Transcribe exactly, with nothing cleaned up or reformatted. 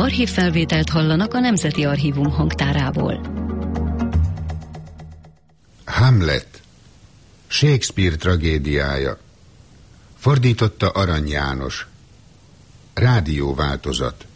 Archívfelvételt hallanak a Nemzeti Archívum hangtárából. Hamlet, Shakespeare tragédiája. Fordította Arany János. Rádióváltozat.